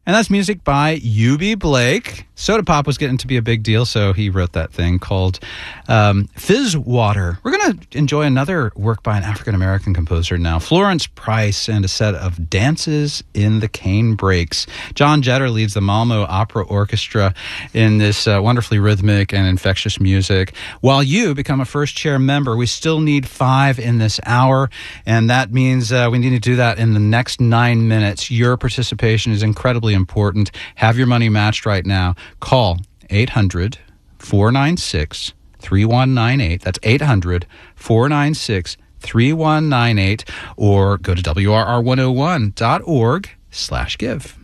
And that's music by UB Blake. Soda pop was getting to be a big deal, so he wrote that thing called Fizz Water. We're going to enjoy another work by an African-American composer now, Florence Price, and a set of Dances in the Cane Breaks. John Jetter leads the Malmo Opera Orchestra in this wonderfully rhythmic and infectious music. While you become a first-chair member, we still need 5 in this hour, and that means we need to do that in the next 9 minutes. Your participation is incredibly important. Have your money matched right now. Call 800-496-3198. That's 800-496-3198. Or go to WRR101.org/give.